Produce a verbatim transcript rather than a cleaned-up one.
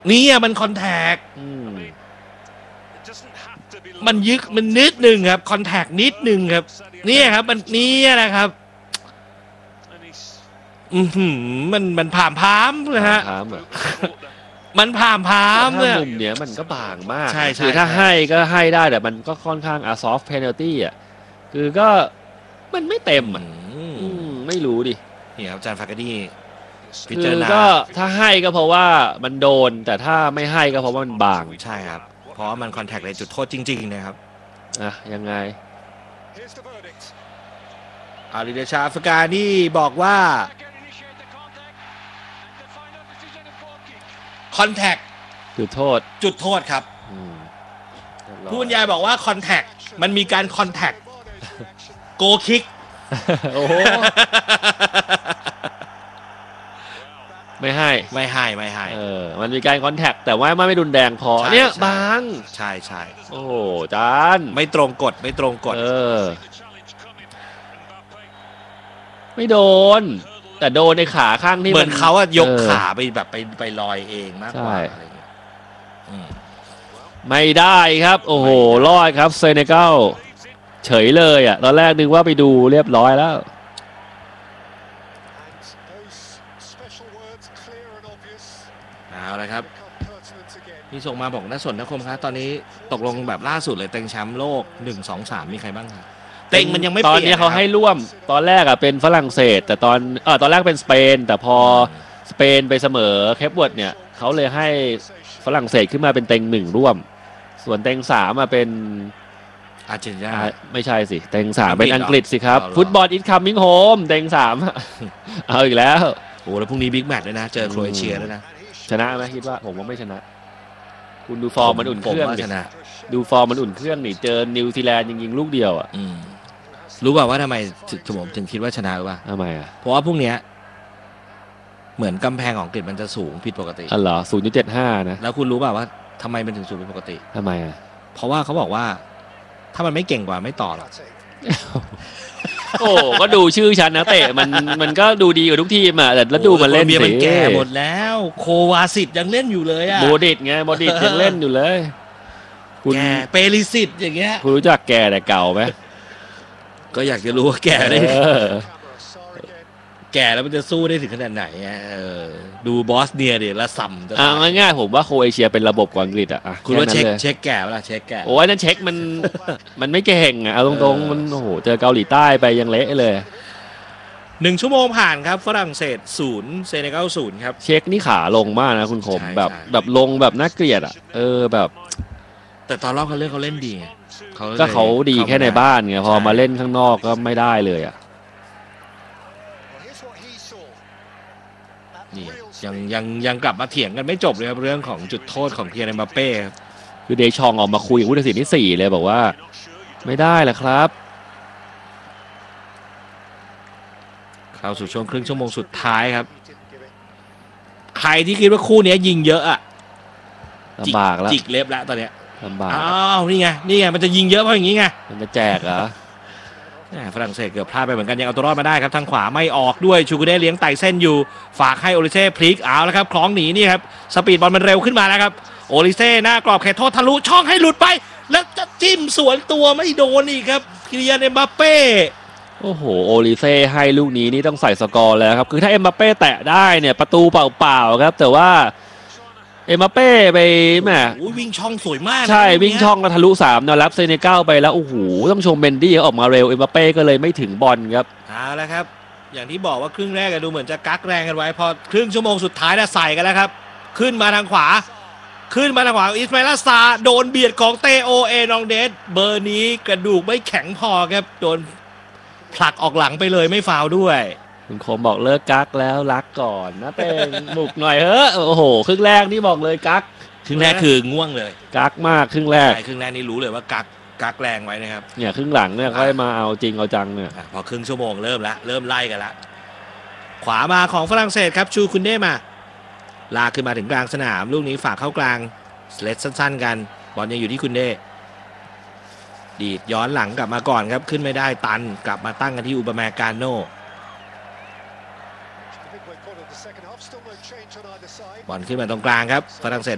นี่อ่ะมันคอนแทคมันยึกมันนิดนึงครับคอนแทคนิดนึงครับนี่ครับมันนี่นะครับอือหือมันมันผ่ามพามนะฮะมันผ่ามพามเนี่ยมุมเนี้ยมันก็บางมากใช่คือถ้าให้ก็ให้ได้แต่มันก็ค่อนข้างอาซอฟเพนัลตี้อ่ะคือก็มันไม่เต็มอ่ะไม่รู้ดินี่ครับอาจารย์ฟากาดี้คือก็ถ้าให้ก็เพราะว่ามันโดนแต่ถ้าไม่ให้ก็เพราะว่ามันบางใช่ครับเพราะว่ามันคอนแทคในจุดโทษจริงๆนะครับอ่ะยังไงอาริเดชาฟากาดี้บอกว่าคอนแทคจุดโทษจุดโทษครับผู้บรรยายบอกว่าคอนแทคมันมีการคอนแทคโกคิกโอ้ไม่ให้ไม่ให้ไม่ให้เออมันมีการคอนแทคแต่ว่าไม่ไม่ดุนแดงพอเนี่ยบางใช่ใช่โอ้จานไม่ตรงกฎไม่ตรงกฎเออไม่โดนแต่โดนในขาข้างที่เหมือนเขาอะยกขาไปแบบไปไปลอยเองมากกว่าอะไรเงี้ยไม่ได้ครับโอ้โหรอดครับเซเนกัลเฉยเลยอ่ะตอนแรกนึกว่าไปดูเรียบร้อยแล้วเอาละครับพี่ส่งมาบอกน่าสนนะคมครับตอนนี้ตกลงแบบล่าสุดเลยเต็งแชมป์โลกหนึ่ง สอง สามมีใครบ้างครับเต็งมันยังไม่ตอนนี้เขาให้ร่วมตอนแรกอ่ะเป็นฝรั่งเศสแต่ตอนเออตอนแรกเป็นสเปนแต่พอสเปนไปเสมอเคปเวิร์ดเนี่ยเขาเลยให้ฝรั่งเศสขึ้นมาเป็นเต็งหนึ่งร่วมส่วนเต็งสามมาเป็นอาร์เจนตินาไม่ใช่สิเต็งสามเป็นอังกฤษสิครับฟุตบอลอิทคัมมิ่งโฮมเต็งสามเอาอีกแล้วโอ้แล้วพรุ่งนี้บิ๊กแมตช์ด้วยนะเจอโครเอเชียด้วยนะชนะไหมคิดว่าผมว่าไม่ชนะคุณดูฟอร์มมันอุ่นเครื่องชนะดูฟอร์มมันอุ่นเครื่องนี่เจอนิวซีแลนด์ยิงๆลูกเดียวอ่ะรู้ป่าวว่าทำไมผมถึงคิดว่าชนะหรือเปล่าทำไมอ่ะเพราะว่าพรุ่งนี้เหมือนกำแพงของอังกฤษมันจะสูงผิดปกติอ๋อเหรอศูนย์จุดเจ็ดห้านะแล้วคุณรู้ป่าวว่าทำไมมันถึงสูงผิดปกติทำไมอ่ะเพราะว่าเขาบอกว่าถ้ามันไม่เก่งกว่าไม่ต่อหรอกโอ้ก็ดูชื่อฉันนะเตะมันมันก็ดูดีกว่าทุกทีมอ่ะแต่แล้วดูมันเล่นสิมันแก่หมดแล้วโควาสิตยังเล่นอยู่เลยอ่ะโมดิตไงโมดิตยังเล่นอยู่เลยแกเปริสิตอย่างเงี้ยคุณรู้จักแกแต่เก่าไหมก็อยากจะรู้ว่าแกได้แก่แล้วมันจะสู้ได้ถึงขนาดไหนดูบอสเนียดิละสัมอ่าง่ายๆผมว่าโครเอเชียเป็นระบบกว่าอังกฤษอ่ะคุณว่าเช็คเช็คแก่เวลาเช็คแก่โอ้ยนั่นเช็คมันมันไม่เก่งอ่ะเอาตรงๆมันโอ้โหเจอเกาหลีใต้ไปยังเละเลยหนึ่งชั่วโมงผ่านครับฝรั่งเศสศูนย์เซเนกัลศูนย์ครับเช็คนี่ขาลงมากนะคุณคมแบบแบบลงแบบน่าเกลียดอ่ะเออแบบแต่ตอนรอบเขาเล่นเขาเล่นดีก็เขาดีแค่ในบ้านไงพอมาเล่นข้างนอกก็ไม่ได้เลยอ่ะนี่ยังยังยังกลับมาเถียงกันไม่จบเลยครับเรื่องของจุดโทษของเคียร์เอ็มบัปเป้ครับคือเดชองออกมาคุยกับผู้ตัดสินที่สี่เลยบอกว่าไม่ได้แหละครับเข้าสู่ช่วงครึ่งชั่วโมงสุดท้ายครับใครที่คิดว่าคู่นี้ยิงเยอะอะลำบากแล้วจิกเล็บแล้วตอนเนี้ยลำบากอ้าวนี่ไงนี่ไงมันจะยิงเยอะเพราะอย่างนี้ไงมันจะแจกเหรอฝรั่งเศสเกือบพลาดไปเหมือนกันยังเอาตัวรอดมาได้ครับทางขวาไม่ออกด้วยชูกุเน่เลี้ยงไต่เส้นอยู่ฝากให้โอลิเซ่พลิกเอาแล้วครับคล้องหนีนี่ครับสปีดบอลมันเร็วขึ้นมาแล้วครับโอลิเซ่หน้ากรอบเขตโทษทะลุช่องให้หลุดไปแล้วจะจิ้มสวนตัวไม่โดนอีกครับคิริยันเอ็มบัปเป้โอ้โหโอลิเซ่ให้ลูกนี้นี่ต้องใส่สกอร์แล้วครับคือถ้าเอ็มบัปเป้แตะได้เนี่ยประตูเปล่าๆครับแต่ว่าเอ็มบัปเป้ไปแม่วิ่งช่องสวยมากใช่วิ่งช่องแล้วทะลุสามแนวรับเซเนกัลไปแล้วโอ้โหต้องชมเบนดี้เขาออกมาเร็วเอ็มบัปเป้ก็เลยไม่ถึงบอลครับเอาละครับอย่างที่บอกว่าครึ่งแรกดูเหมือนจะกักแรงกันไว้พอครึ่งชั่วโมงสุดท้ายน่ะใส่กันแล้วครับขึ้นมาทางขวาขึ้นมาทางขวาอิสมาอิลซาโดนเบียดของเตโอเอนองเดสเบอร์นี้กระดูกไม่แข็งพอครับโดนผลักออกหลังไปเลยไม่ฟาวด้วยคุณคมบอกเลิกกักแล้วรักก่อนนะเป็นหมุกหน่อยเฮ้อโอ้โหครึ่งแรกนี่บอกเลยกักครึ่งแรกคือง่วงเลยกักมากครึ่งแรกครึ่งแรกนี่รู้เลยว่ากักกักแรงไว้นะครับเนี่ยครึ่งหลังเนี่ยค่อยมาเอาจริงเอาจังเนี่ยพอครึ่งชั่วโมงเริ่มละเริ่มไล่กันละขวามาของฝรั่งเศสครับชูคุนเน่มาลากขึ้นมาถึงกลางสนามลูกนี้ฝากเข้ากลางเล็ดสั้นๆกันบอลยังอยู่ที่คุนเน่ดีดย้อนหลังกลับมาก่อนครับขึ้นไม่ได้ตันกลับมาตั้งกันที่อุปมาการโนบอลขึ้นมาตรงกลางครับฝรั่งเศส